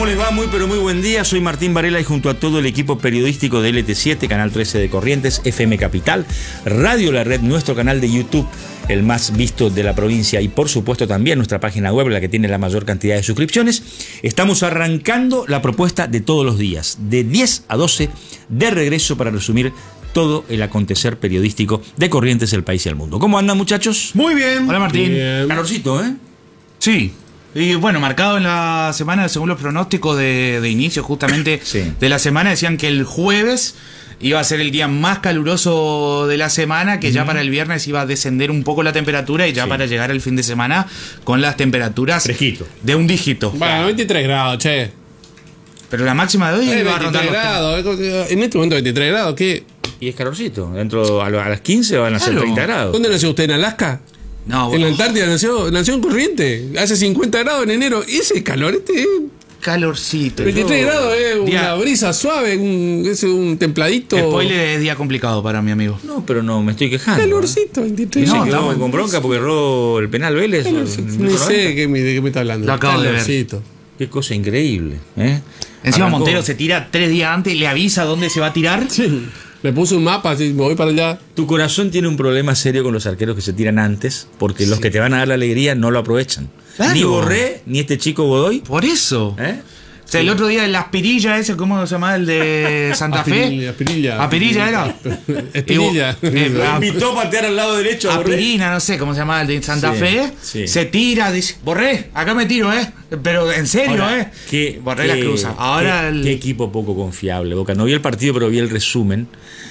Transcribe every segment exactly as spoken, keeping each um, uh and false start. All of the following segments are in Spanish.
¿Cómo les va? Muy pero muy buen día. Soy Martín Varela y junto a todo el equipo periodístico de L T siete, Canal trece de Corrientes, F M Capital, Radio La Red, nuestro canal de YouTube, el más visto de la provincia, y por supuesto también nuestra página web, la que tiene la mayor cantidad de suscripciones, estamos arrancando la propuesta de todos los días, de diez a doce, de regreso para resumir todo el acontecer periodístico de Corrientes, el país y el mundo. ¿Cómo andan, muchachos? Muy bien. Hola, Martín. Bien. Calorcito, ¿eh? Sí. Y bueno, marcado en la semana, según los pronósticos de, de inicio justamente Sí. de la semana, decían que el jueves iba a ser el día más caluroso de la semana, que uh-huh. ya para el viernes iba a descender un poco la temperatura y ya sí. para llegar al fin de semana con las temperaturas fresquito, de un dígito. Bueno, veintitrés grados, che. Pero la máxima de hoy eh, iba a rondar veintitrés grados. En este momento veintitrés grados, ¿qué? Y es calorcito. Dentro a, lo, a las quince van a ser claro. treinta grados. ¿Dónde nació usted? ¿En Alaska? No, en bueno. la Antártida nació, nació en Corriente. Hace cincuenta grados en enero. Ese calor, este es calorcito. veintitrés yo... grados, es una día... brisa suave, un, es un templadito. Spoiler, es día complicado para mi amigo. No, pero no me estoy quejando. Calorcito, veintitrés. No, No, quedó estamos con bronca porque erró el penal Vélez. No sé de qué, de qué me está hablando. Lo acabo calorcito. de ver. Qué cosa increíble, ¿eh? Encima Arrancó. Montero se tira tres días antes y le avisa dónde se va a tirar. Sí. Le puse un mapa, así, me voy para allá. Tu corazón tiene un problema serio con los arqueros que se tiran antes, porque sí. los que te van a dar la alegría no lo aprovechan. Claro. Ni Borré, ni este chico Godoy. Por eso. ¿Eh? O sea, el otro día el Aspirilla ese, ¿cómo se llama? El de Santa Fe. Aspirilla. Aspirilla era. Espinilla. Eh, invitó a patear al lado derecho a Borré. Aspirina, no sé cómo se llama el de Santa sí, Fe. Sí. Se tira, dice, Borré, acá me tiro, ¿eh? Pero en serio, Ahora, ¿eh? Qué, Borré qué, la cruza. Ahora qué, el... qué equipo poco confiable, Boca. No vi el partido, pero vi el resumen.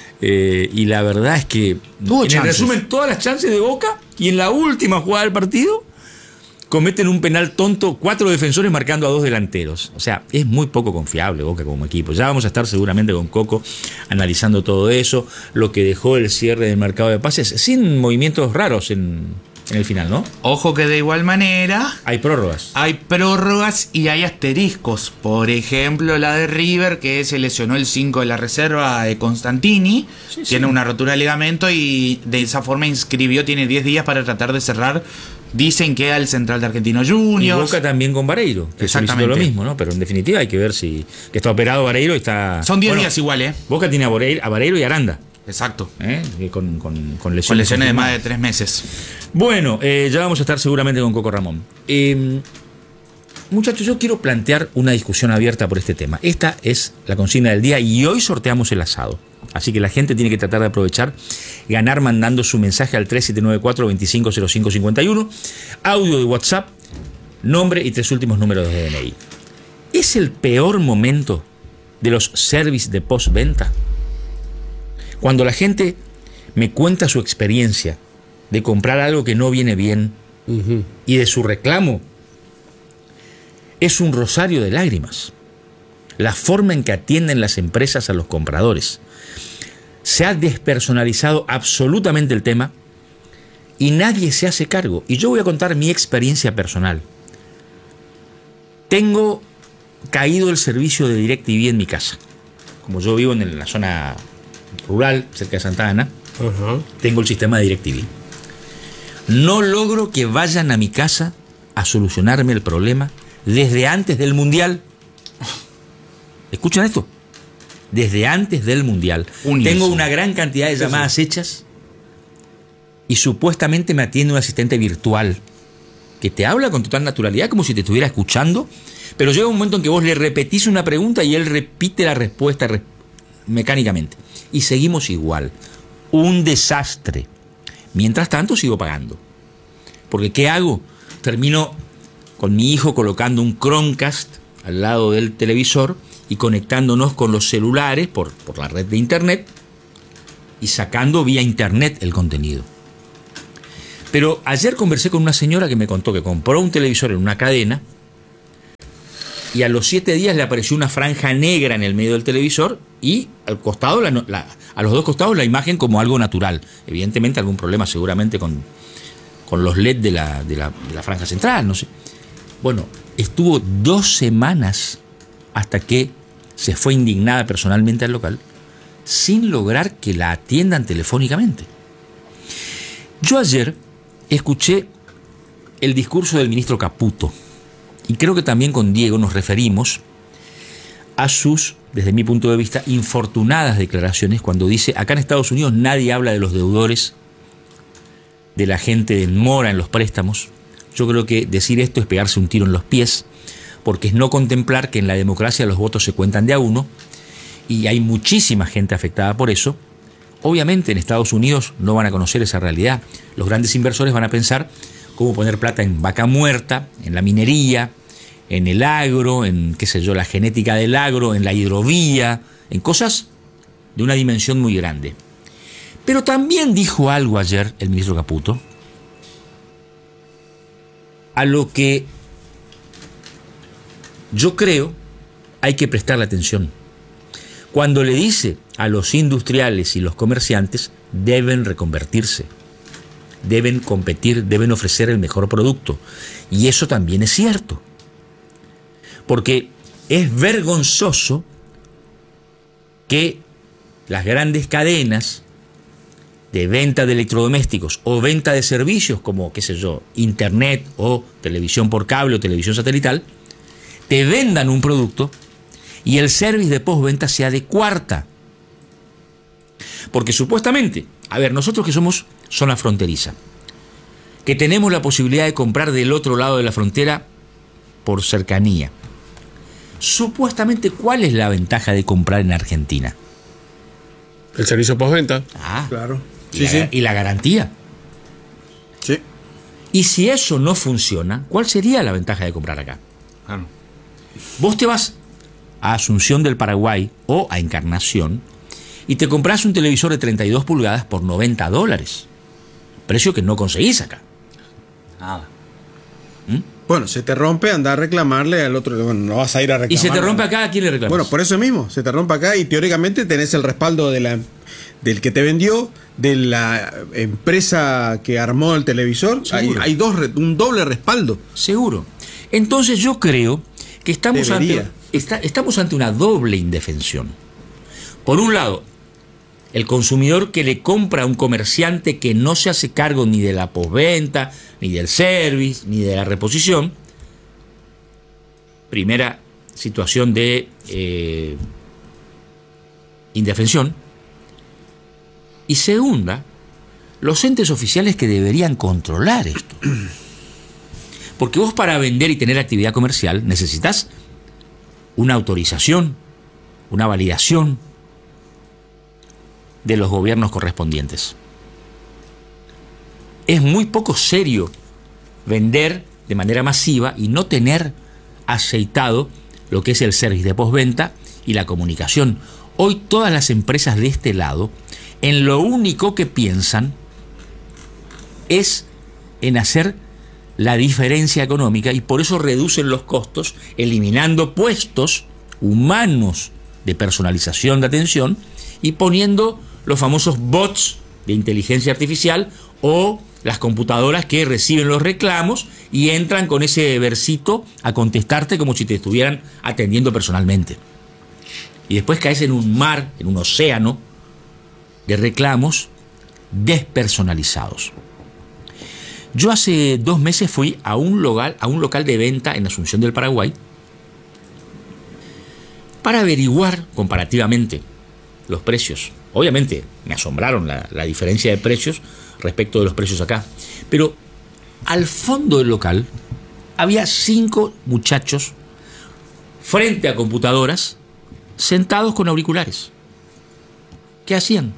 Eh, y la verdad es que Tuvo en chances. el resumen todas las chances de Boca, y en la última jugada del partido cometen un penal tonto, cuatro defensores marcando a dos delanteros. O sea, es muy poco confiable Boca como equipo. Ya vamos a estar seguramente con Coco analizando todo eso, lo que dejó el cierre del mercado de pases, sin movimientos raros en, en el final, ¿no? Ojo que de igual manera Hay prórrogas. hay prórrogas y hay asteriscos. Por ejemplo, la de River, que se lesionó el cinco de la reserva de Constantini. Sí, sí. Tiene una rotura de ligamento y de esa forma inscribió, tiene diez días para tratar de cerrar. Dicen que al central de Argentino Y Juniors. Boca también con Vareiro, que solicitó lo mismo, ¿no? Pero en definitiva hay que ver si que está operado Vareiro y está... Son diez bueno, días igual, ¿eh? Boca tiene a Vareiro, a Vareiro y Aranda. Exacto. ¿Eh? Con, con, con lesiones, Con lesiones de más confirmadas. de tres meses. Bueno, eh, ya vamos a estar seguramente con Coco Ramón. Eh, muchachos, yo quiero plantear una discusión abierta por este tema. Esta es la consigna del día y hoy sorteamos el asado. Así que la gente tiene que tratar de aprovechar, ganar mandando su mensaje al tres siete nueve cuatro, dos cinco cero cinco cinco uno, audio de WhatsApp, nombre y tres últimos números de D N I. ¿Es el peor momento de los servicios de postventa? Cuando la gente me cuenta su experiencia de comprar algo que no viene bien uh-huh. y de su reclamo, es un rosario de lágrimas. La forma en que atienden las empresas a los compradores. Se ha despersonalizado absolutamente el tema y nadie se hace cargo. Y yo voy a contar mi experiencia personal. Tengo caído el servicio de DirecTV en mi casa. Como yo vivo en la zona rural, cerca de Santa Ana, uh-huh. tengo el sistema de DirecTV. No logro que vayan a mi casa a solucionarme el problema desde antes del Mundial. ¿Escuchan esto? Desde antes del Mundial. Universo. Tengo una gran cantidad de llamadas sí, sí. hechas y supuestamente me atiende un asistente virtual que te habla con total naturalidad como si te estuviera escuchando, pero llega un momento en que vos le repetís una pregunta y él repite la respuesta re- mecánicamente. Y seguimos igual. Un desastre. Mientras tanto sigo pagando. Porque ¿qué hago? Termino con mi hijo colocando un Chromecast al lado del televisor y conectándonos con los celulares por, por la red de internet y sacando vía internet el contenido. Pero ayer conversé con una señora que me contó que compró un televisor en una cadena y a los siete días le apareció una franja negra en el medio del televisor y al costado la, la, a los dos costados la imagen como algo natural. Evidentemente algún problema seguramente con, con los L E D de la, de, la, de la franja central, no sé. Bueno, estuvo dos semanas hasta que se fue indignada personalmente al local, sin lograr que la atiendan telefónicamente. Yo ayer escuché el discurso del ministro Caputo, y creo que también con Diego nos referimos a sus, desde mi punto de vista, infortunadas declaraciones cuando dice: acá en Estados Unidos nadie habla de los deudores, de la gente en mora en los préstamos. Yo creo que decir esto es pegarse un tiro en los pies, porque es no contemplar que en la democracia los votos se cuentan de a uno y hay muchísima gente afectada por eso. Obviamente en Estados Unidos no van a conocer esa realidad. Los grandes inversores van a pensar cómo poner plata en vaca muerta, en la minería, en el agro, en qué sé yo, la genética del agro, en la hidrovía, en cosas de una dimensión muy grande. Pero también dijo algo ayer el ministro Caputo, a lo que yo creo hay que prestarle atención. Cuando le dice a los industriales y los comerciantes: deben reconvertirse, deben competir, deben ofrecer el mejor producto. Y eso también es cierto. Porque es vergonzoso que las grandes cadenas de venta de electrodomésticos o venta de servicios como, qué sé yo, internet o televisión por cable o televisión satelital, te vendan un producto y el servicio de postventa sea de cuarta. Porque supuestamente, a ver, nosotros que somos zona fronteriza, que tenemos la posibilidad de comprar del otro lado de la frontera por cercanía, supuestamente, ¿cuál es la ventaja de comprar en Argentina? El servicio postventa. Ah, Claro. y, Sí, la, sí. y la garantía. Sí. Y si eso no funciona, ¿cuál sería la ventaja de comprar acá? Claro. Vos te vas a Asunción del Paraguay o a Encarnación y te compras un televisor de treinta y dos pulgadas por noventa dólares. Precio que no conseguís acá. Nada. Bueno, se te rompe, anda a reclamarle al otro. Bueno, no vas a ir a reclamar. Y se te rompe acá, ¿a quién le reclamas? Bueno, por eso mismo, se te rompe acá y teóricamente tenés el respaldo de la, del que te vendió, de la empresa que armó el televisor. Hay, Seguro. hay dos, re- un doble respaldo. Seguro. Entonces yo creo que estamos Debería. ante, está- estamos ante una doble indefensión. Por un lado, el consumidor que le compra a un comerciante que no se hace cargo ni de la postventa, ni del service, ni de la reposición. Primera situación de eh, indefensión. Y segunda, los entes oficiales que deberían controlar esto. Porque vos, para vender y tener actividad comercial, necesitas una autorización, una validación de los gobiernos correspondientes. Es muy poco serio vender de manera masiva y no tener aceitado lo que es el servicio de postventa y la comunicación. Hoy todas las empresas de este lado, en lo único que piensan es en hacer la diferencia económica, y por eso reducen los costos, eliminando puestos humanos de personalización de atención y poniendo los famosos bots de inteligencia artificial o las computadoras que reciben los reclamos y entran con ese versito a contestarte como si te estuvieran atendiendo personalmente. Y después caes en un mar, en un océano de reclamos despersonalizados. Yo hace dos meses fui a un local, a un local de venta en Asunción del Paraguay para averiguar comparativamente los precios. Obviamente me asombraron la, la diferencia de precios respecto de los precios acá. Pero al fondo del local había cinco muchachos frente a computadoras, sentados con auriculares. ¿Qué hacían?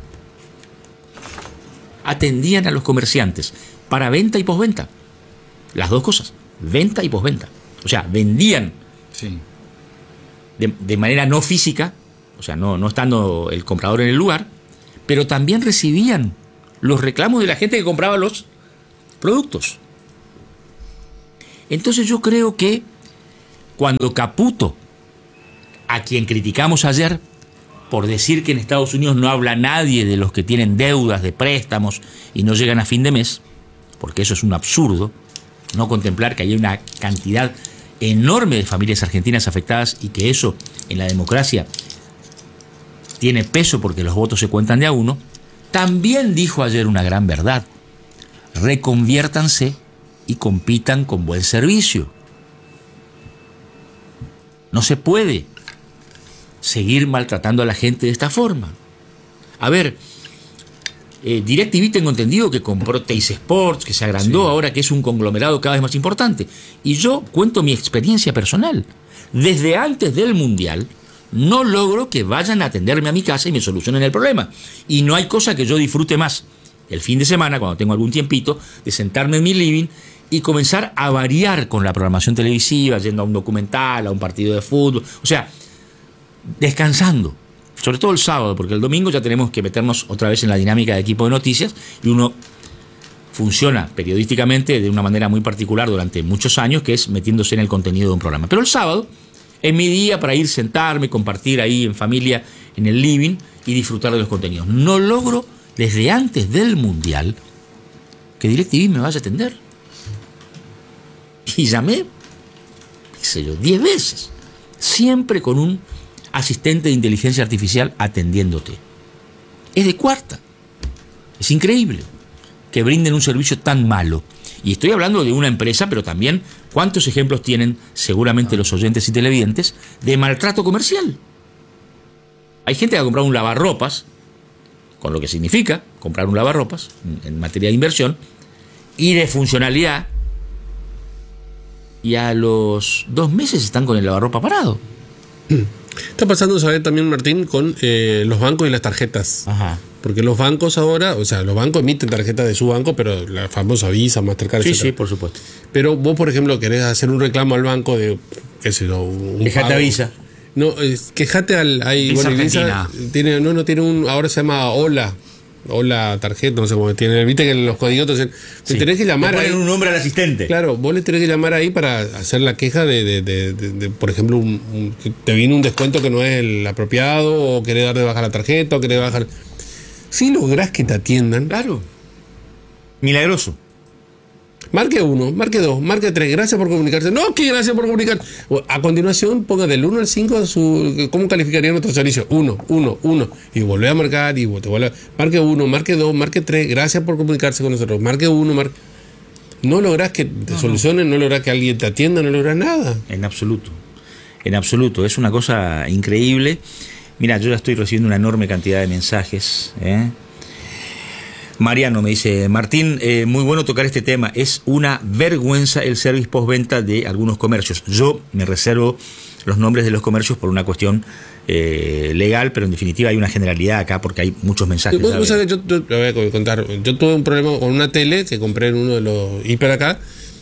Atendían a los comerciantes para venta y postventa. Las dos cosas, venta y postventa. O sea, vendían Sí. de, de manera no física, o sea, no, no estando el comprador en el lugar, pero también recibían los reclamos de la gente que compraba los productos. Entonces yo creo que cuando Caputo, a quien criticamos ayer por decir que en Estados Unidos no habla nadie de los que tienen deudas de préstamos y no llegan a fin de mes, porque eso es un absurdo, no contemplar que hay una cantidad enorme de familias argentinas afectadas y que eso en la democracia tiene peso porque los votos se cuentan de a uno. También dijo ayer una gran verdad: reconviértanse y compitan con buen servicio. No se puede seguir maltratando a la gente de esta forma. A ver, eh, DirecTV tengo entendido que compró Teis Sports, que se agrandó, sí. Ahora que es un conglomerado cada vez más importante. Y yo cuento mi experiencia personal. Desde antes del Mundial no logro que vayan a atenderme a mi casa y me solucionen el problema. Y no hay cosa que yo disfrute más el fin de semana, cuando tengo algún tiempito, de sentarme en mi living y comenzar a variar con la programación televisiva, yendo a un documental, a un partido de fútbol, o sea, descansando, sobre todo el sábado, porque el domingo ya tenemos que meternos otra vez en la dinámica de equipo de noticias y uno funciona periodísticamente de una manera muy particular durante muchos años, que es metiéndose en el contenido de un programa. Pero el sábado es mi día para ir, sentarme, compartir ahí en familia, en el living y disfrutar de los contenidos. No logro desde antes del Mundial que DirecTV me vaya a atender. Y llamé, qué sé yo, diez veces. Siempre con un asistente de inteligencia artificial atendiéndote. Es de cuarta. Es increíble que brinden un servicio tan malo. Y estoy hablando de una empresa, pero también cuántos ejemplos tienen seguramente los oyentes y televidentes de maltrato comercial. Hay gente que ha comprado un lavarropas, con lo que significa comprar un lavarropas en materia de inversión y de funcionalidad, y a los dos meses están con el lavarropa parado. Está pasando, ¿sabes? También, Martín, con eh, los bancos y las tarjetas. Ajá. Porque los bancos ahora, o sea, los bancos emiten tarjetas de su banco, pero la famosa Visa, Mastercard, Sí, etcétera. sí, por supuesto. Pero vos, por ejemplo, querés hacer un reclamo al banco de, qué sé yo, un Dejate pago. a Visa. No, es, quejate al... Hay, Visa bueno, Argentina. Visa tiene, no, no tiene un... Ahora se llama Hola. Hola tarjeta, no sé cómo tiene. Viste que los códigos te Sí. tenés que llamar Le ponen ahí. un nombre al asistente. Claro, vos le tenés que llamar ahí para hacer la queja de, de, de, de, de, por ejemplo, un, un, que te viene un descuento que no es el apropiado, o querés dar de baja la tarjeta, o querés bajar... Si lográs que te atiendan, Claro. Milagroso. marque uno, marque dos, marque tres, gracias por comunicarse. No, que gracias por comunicarse. A continuación, ponga del uno al cinco su, cómo calificaría nuestro servicio. uno, uno, uno. Y volvé a marcar y te vuelve a... Marque uno, marque dos, marque tres, gracias por comunicarse con nosotros. Marque uno, marque... No lográs que te no, solucionen, no lográs que alguien te atienda, no lográs nada. En absoluto. En absoluto. Es una cosa increíble. Mira, yo ya estoy recibiendo una enorme cantidad de mensajes, ¿eh? Mariano me dice, Martín, eh, muy bueno tocar este tema. Es una vergüenza el service postventa de algunos comercios. Yo me reservo los nombres de los comercios por una cuestión eh, legal, pero en definitiva hay una generalidad acá porque hay muchos mensajes. ¿Vos, vos sabés, yo, yo, lo voy a contar. Yo tuve un problema con una tele que compré en uno de los hiper acá.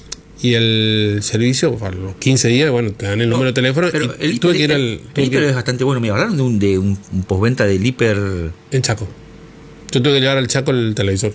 Y el servicio, a los quince días, bueno, te dan el número de teléfono. Pero y el tuve hiper, que ir al, el, tuve el hiper que ir es bastante bueno. Me hablaron de un, de un, un postventa del hiper... en Chaco. Yo tuve que llevar al Chaco el televisor.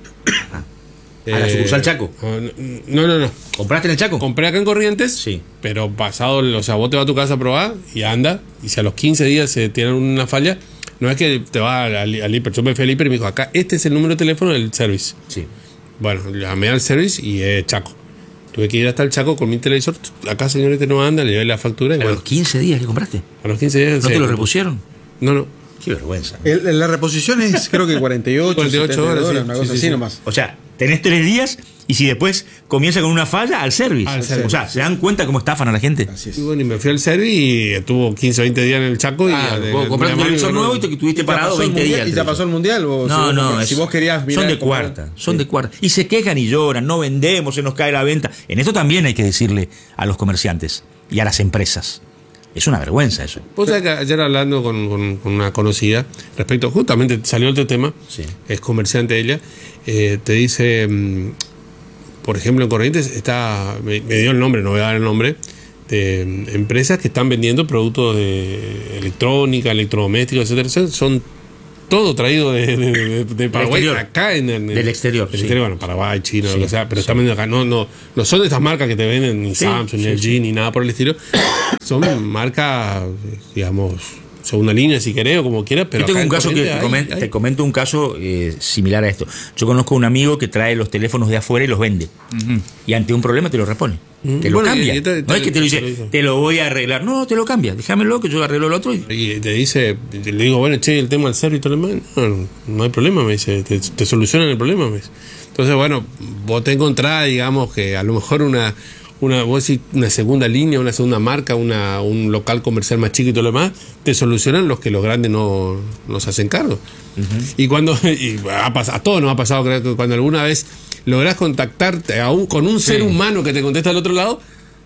Ah, ¿a la sucursal Chaco? No, no, no. ¿Compraste en el Chaco? Compré acá en Corrientes, Sí. pero pasado, o sea, vos te vas a tu casa a probar y anda, y si a los quince días se tienen una falla, no es que te vas al, al, al hiper. Yo me fui al hiper y me dijo, acá, este es el número de teléfono del service. Sí. Bueno, llamé al service y es Chaco. Tuve que ir hasta el Chaco con mi televisor. Acá, señorita, no anda, le llevé la factura. Y ¿A bueno, los quince días que compraste? a los quince días. ¿No sí, te lo repusieron? No, no. Qué vergüenza. El- la reposición es creo que cuarenta y ocho, cuarenta y ocho setenta horas, sí. una Sí, cosa sí, así sí. nomás. O sea, tenés tres días y si después comienza con una falla, al service. Al service. O sea, ¿se dan cuenta cómo estafan a la gente? Así es. Y bueno, y me fui al service y estuvo quince, veinte días en el Chaco. Y Ah, de- vos compraste mi un hermano televisor no- nuevo y te tuviste ¿Y ya parado pasó el veinte mundial? días. ¿Y ya pasó el mundial? O No, si, no, vos- es- si vos querías mirar son de cómo- cuarta, son Sí. de cuarta. Y se quejan y lloran, no vendemos, se nos cae la venta. En esto también hay que decirle a los comerciantes y a las empresas. Es una vergüenza eso. Vos sabés que ayer hablando con, con- con una conocida, respecto, justamente salió este tema, Sí. es comerciante ella, eh, te dice, mm, por ejemplo, en Corrientes está, me, me dio el nombre, no voy a dar el nombre, de mm, empresas que están vendiendo productos de electrónica, electrodomésticos, etcétera, etcétera, son todo traído de, de, de- de Paraguay, exterior. acá en el Del exterior, del sí. exterior, bueno, Paraguay, China, Sí, lo que sea, pero sí. están vendiendo acá, no, no, no son de estas marcas que te venden ni Sí, Samsung, ni sí, L G, sí. ni nada por el estilo, son marcas, digamos, segunda línea si querés o como quieras, pero Yo tengo acá un en caso que Corrientes te, hay- comen- hay- te comento un caso eh, similar a esto. Yo conozco a un amigo que trae los teléfonos de afuera y los vende. Ujú. Y ante un problema te lo repone. Mm. Te lo Bueno, cambia. y- y te- no es que te lo te lo dice, dice. te lo voy a arreglar. No, te lo cambia. Déjamelo que yo arreglo el otro. Y... Y te dice, le digo, bueno, che, el tema del servicio y todo lo demás, no, no hay problema, me dice, te, te solucionan el problema, me dice. Entonces, bueno, vos te encontrás, digamos, que a lo mejor una una, vos decís, una segunda línea, una segunda marca, una, un local comercial más chico y todo lo demás, te solucionan los que los grandes no, no se hacen cargo. Uh-huh. Y cuando, y a, pas, a todos nos ha pasado, creo que cuando alguna vez lográs contactarte a un, con un sí. ser humano que te contesta al otro lado,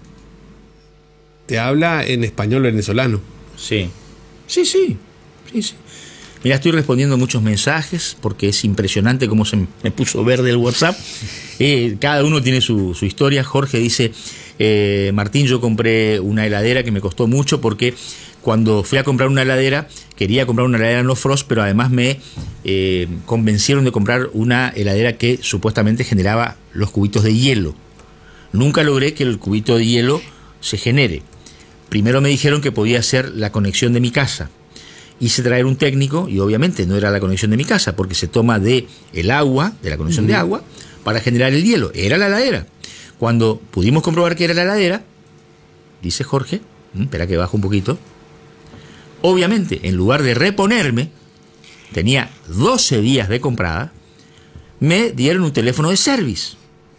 te habla en español venezolano. Sí, sí, sí, sí, sí. Mira, estoy respondiendo muchos mensajes porque es impresionante cómo se me puso verde el WhatsApp. Eh, cada uno tiene su, su historia. Jorge dice, eh, Martín, yo compré una heladera que me costó mucho porque cuando fui a comprar una heladera, quería comprar una heladera no frost, pero además me eh, convencieron de comprar una heladera que supuestamente generaba los cubitos de hielo. Nunca logré que el cubito de hielo se genere. Primero me dijeron que podía ser la conexión de mi casa. Hice traer un técnico y obviamente no era la conexión de mi casa porque se toma de el agua, de la conexión uh-huh. de agua, para generar el hielo. Era la heladera. Cuando pudimos comprobar que era la heladera, dice Jorge, espera que bajo un poquito, obviamente en lugar de reponerme, tenía doce días de comprada, me dieron un teléfono de service.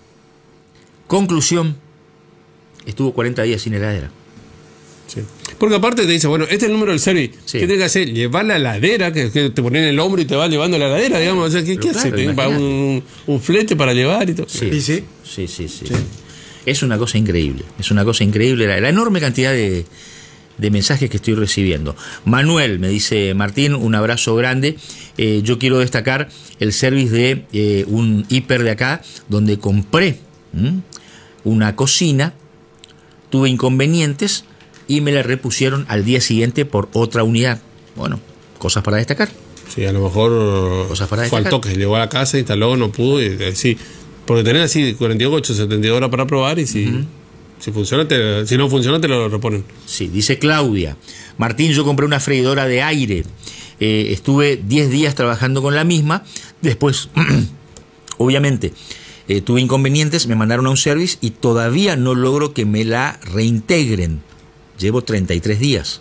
Conclusión, estuvo cuarenta días sin heladera. Sí. Porque aparte te dice, bueno, este es el número del service. Sí. ¿Qué tienes que hacer? Llevar la heladera, que, que te ponen en el hombro y te va llevando la heladera, digamos. O sea, ¿qué, ¿qué claro, hace? Un, un flete para llevar y todo. Sí, ¿Y sí? Sí, sí, sí, sí. Es una cosa increíble. Es una cosa increíble la, la enorme cantidad de, de mensajes que estoy recibiendo. Manuel me dice, Martín, un abrazo grande. Eh, yo quiero destacar el service de eh, un hiper de acá, donde compré ¿m? una cocina, tuve inconvenientes y me la repusieron al día siguiente por otra unidad. Bueno, cosas para destacar. Sí, a lo mejor cosas para fue al toque, llegó a la casa, instaló, no pudo, y, y, sí, porque tenés así cuarenta y ocho, setenta y dos horas para probar y si, uh-huh. si funciona, te, si no funciona te lo reponen. Sí, dice Claudia, Martín, yo compré una freidora de aire, eh, estuve diez días trabajando con la misma, después, obviamente, eh, tuve inconvenientes, me mandaron a un service y todavía no logro que me la reintegren. Llevo treinta y tres días.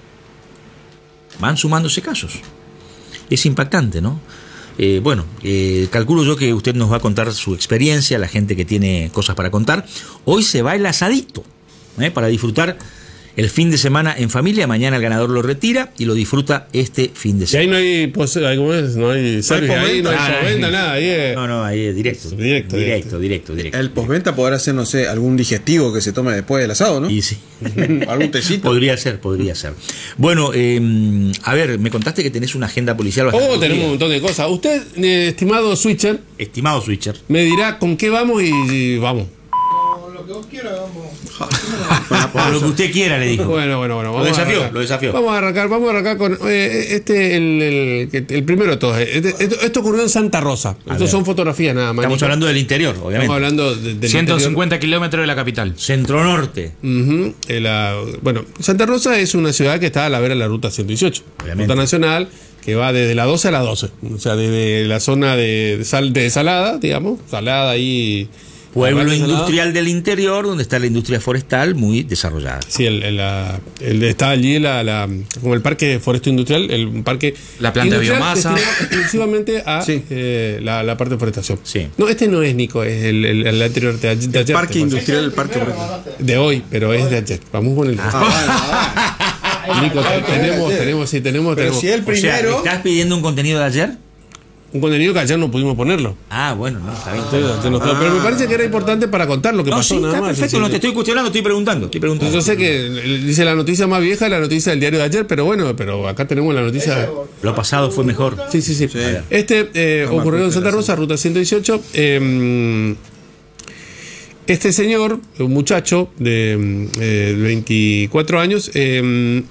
Van sumándose casos. Es impactante, ¿no? Eh, bueno, eh, calculo yo que usted nos va a contar su experiencia, la gente que tiene cosas para contar. Hoy se va el asadito, ¿eh? Para disfrutar el fin de semana en familia. Mañana el ganador lo retira y lo disfruta este fin de semana. Y ahí no hay, pues, ¿cómo es? No hay servicio, ahí no hay postventa, nada. Ahí es... No, no, ahí es directo. Directo, directo, directo, directo. El postventa podrá ser, no sé, algún digestivo que se tome después del asado, ¿no? Y sí. Algún tecito. Podría ser, podría ser. Bueno, eh, a ver, me contaste que tenés una agenda policial bastante. Oh, tenemos un montón de cosas. Usted, eh, estimado switcher. Estimado switcher. Me dirá con qué vamos y, y vamos. Lo que vos quieras, vamos. Lo que usted quiera, le dijo. Bueno, bueno, bueno. Lo desafió, lo desafió. Vamos a arrancar, vamos a arrancar con eh, este, el, el, el primero de todos. Este, esto, esto ocurrió en Santa Rosa. Estos son fotografías nada más. Estamos hablando del interior, obviamente. Estamos hablando de, del ciento cincuenta kilómetros de la capital. Centro norte. Uh-huh. La, bueno, Santa Rosa es una ciudad que está a la vera de la ruta ciento dieciocho. Obviamente. Ruta nacional que va desde la doce a la doce. O sea, desde la zona de, de, sal, de Salada, digamos. Salada ahí. Pueblo industrial del interior, donde está la industria forestal muy desarrollada. Sí, el, el, la, el está allí la, la, como el parque forestal industrial, el parque la planta de biomasa, exclusivamente a sí. eh, la, la parte de forestación. Sí. No, este no es Nico, es el, el, el anterior de, de ayer. El parque industrial, el parque de hoy, pero es de ayer. Vamos con el. Ah, bueno, Nico, tenemos, tenemos, sí, tenemos, pero tenemos. si el primero. O sea, ¿estás pidiendo un contenido de ayer? Un contenido que ayer no pudimos ponerlo. Ah, bueno, no, está bien. Entonces, no, ah. Pero me parece que era importante para contar lo que no, pasó, sí, nada está más. Perfecto, sí, no sí. te estoy cuestionando, estoy preguntando, estoy preguntando. Yo sé que dice la noticia más vieja, la noticia del diario de ayer, pero bueno, pero acá tenemos la noticia. Lo pasado fue mejor. Sí, sí, sí. sí. Este eh, ocurrió en Santa Rosa, ruta ciento dieciocho. Eh, este señor, un muchacho de eh, veinticuatro años, eh,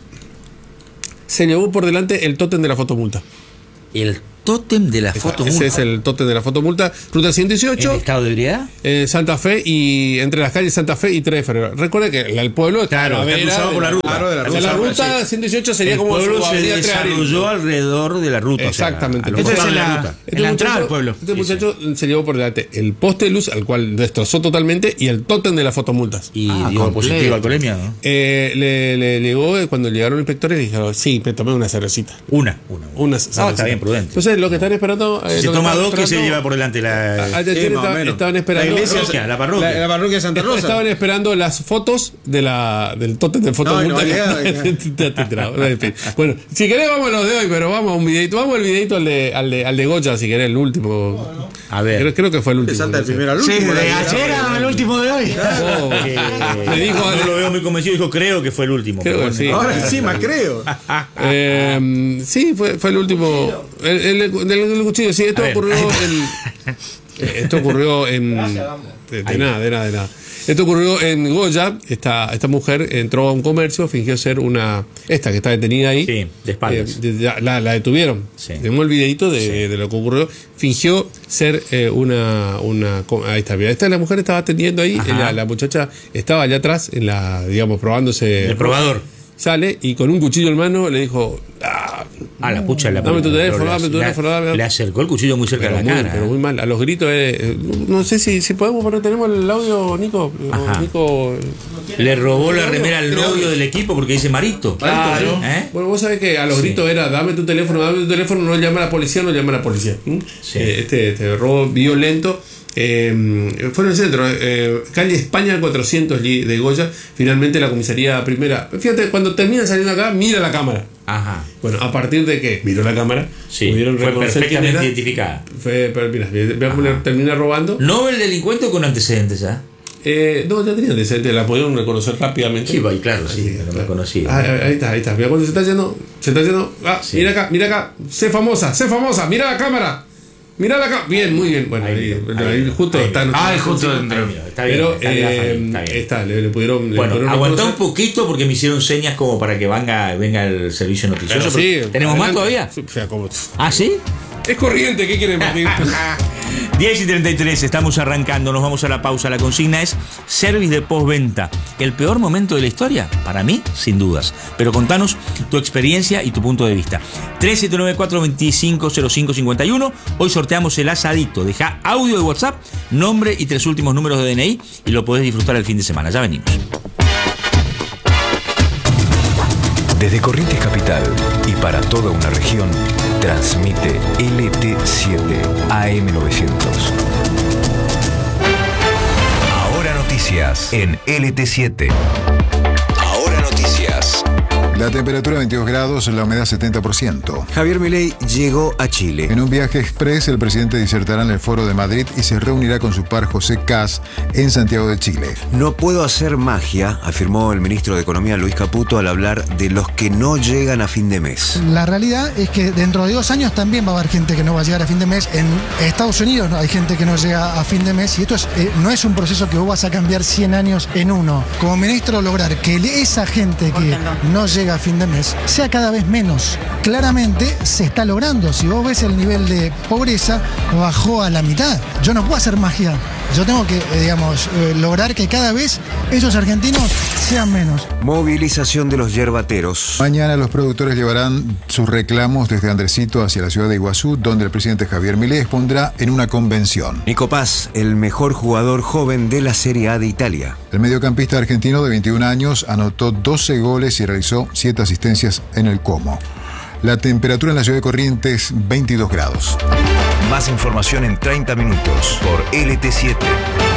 se llevó por delante el tótem de la fotomulta. El tótem de la fotomulta. Ese es el tótem de la fotomulta. Ruta ciento dieciocho. ¿En estado de ebriedad? Eh, Santa Fe y entre las calles Santa Fe y tres de febrero. Recuerde que el pueblo está claro, está cruzado por la ruta. Claro, de la ruta, la ruta ciento dieciocho sería el como pueblo su se avenida desarrolló alrededor de la ruta. Exactamente. O sea, a, a Esto es en la, la ruta. Este en la entrada muchacho, del pueblo. Este sí, muchacho sí. se llevó por delante el poste de luz, al cual destrozó totalmente, y el tótem de las fotomultas. Y Ah, dio completo. positivo a alcoholemia, ¿no? Eh, le, le llegó, cuando llegaron los inspectores, dijeron, sí, me tomé una cervecita. Una, una. Una No, está bien, prudente. Entonces Entonces, lo que están esperando. Si eh, se lo que toma están dos, que se esperando- lleva por delante la. Ah, ayer Sí, más o estaba- menos. estaban esperando. La iglesia, parroquia, la parroquia. La, la parroquia de Santa Rosa. Estaban esperando las fotos de la, del tótem de fotomulta. No, no, que- ya, Te- te trabo, en fin. Bueno, si querés vamos a los de hoy, pero vamos a un videito. Vamos al videito al de, al de, al de Goya, si querés, el último. A ver. Creo, creo que fue el Te último. salta el no sé. primero al Sí, último. de la- ayer al último de hoy. Oh, me dijo, No lo veo muy convencido, dijo creo que fue el último. Creo pero que bueno. sí. Ahora encima creo. Eh, sí, fue, fue el último. El, el, el- del cuchillo, sí, esto A ver. ocurrió en. eh, Esto ocurrió en. De, de Ahí. nada, de nada, de nada. Esto ocurrió en Goya. Esta, esta mujer entró a un comercio, fingió ser una. Esta que está detenida ahí. Sí, de espaldas. Eh, de- la, la detuvieron. Sí. Tenemos el videito de, de lo que ocurrió. Fingió ser eh, una, una. Ahí está, mira. Esta la mujer estaba atendiendo ahí. Ajá. La, la muchacha estaba allá atrás, en la, digamos, probándose. El probador. Sale y con un cuchillo en mano le dijo. "Ah, Ah, la pucha, la Dame tu pucha, teléfono, pero dame tu le- teléfono, dame". Le acercó el cuchillo muy cerca pero, de la muy, cara. pero muy mal. A los gritos, eh, eh, no sé si, si podemos poner, tenemos el audio, Nico. Ajá. Nico. Le robó la remera al novio del equipo porque dice Marito. Claro. ¿Eh? Bueno, vos sabés que a los Sí. gritos era dame tu teléfono, dame tu teléfono, no llama a la policía, no llama a la policía. ¿Mm? Sí. Eh, este, este robo violento. Eh, fue en el centro, eh, calle España cuatrocientos de Goya. Finalmente la comisaría primera. Fíjate, cuando terminan saliendo acá, mira la cámara. Ajá. Bueno, a partir de que miró la cámara, Sí, pudieron fue reconocer quién perfectamente era. identificada. Fue, pero mira, voy a poner, termina robando. No el delincuente con antecedentes, ¿ah? Eh, no, ya tenía antecedentes, la pudieron reconocer rápidamente. Sí, va, y claro, sí, pero me conocí. Ah, ahí ahí está, ahí está. Mira cuando se está yendo, se está yendo. Ah, Sí. mira acá, mira acá. Sé famosa, sé famosa, mira la cámara. Mira la cámara. Bien, muy bien. Bueno, Ahí ahí, vino, ahí ahí vino, justo ahí está. vino. Ah, es justo sí, dentro. Está bien, Pero está bien, eh, está bien. está, le, le pudieron. le Bueno, pudieron aguantá un reconocer. poquito porque me hicieron señas como para que venga, venga el servicio noticioso. Pero sí, pero- ¿Tenemos más adelante. todavía? O sea, como- ¿Ah, sí? Es corriente, ¿qué quieren Martín? diez y treinta y tres, estamos arrancando, nos vamos a la pausa. La consigna es service de postventa. ¿El peor momento de la historia? Para mí, sin dudas. Pero contanos tu experiencia y tu punto de vista. tres siete nueve cuatro dos cinco cero cinco cinco uno. Hoy sorteamos el asadito. Deja audio de WhatsApp, nombre y tres últimos números de D N I y lo podés disfrutar el fin de semana. Ya venimos. Desde Corrientes Capital y para toda una región, transmite L T siete A M novecientos. Ahora noticias en L T siete. Ahora noticias. La temperatura veintidós grados, la humedad setenta por ciento. Javier Milei llegó a Chile. En un viaje express, el presidente disertará en el Foro de Madrid y se reunirá con su par José Caz en Santiago de Chile. No puedo hacer magia, afirmó el ministro de Economía Luis Caputo al hablar de los que no llegan a fin de mes. La realidad es que dentro de dos años también va a haber gente que no va a llegar a fin de mes. En Estados Unidos ¿no? hay gente que no llega a fin de mes y esto es, eh, no es un proceso que vos vas a cambiar cien años en uno. Como ministro lograr que esa gente que no llega a fin de mes sea cada vez menos. Claramente se está logrando. Si vos ves el nivel de pobreza, bajó a la mitad. Yo no puedo hacer magia. Yo tengo que, eh, digamos, eh, lograr que cada vez esos argentinos sean menos. Movilización de los yerbateros. Mañana los productores llevarán sus reclamos desde Andresito hacia la ciudad de Iguazú, donde el presidente Javier Milei expondrá en una convención. Nico Paz, el mejor jugador joven de la Serie A de Italia. El mediocampista argentino de veintiún años anotó doce goles y realizó siete asistencias en el Como. La temperatura en la ciudad de Corrientes, veintidós grados. Más información en treinta minutos por L T siete.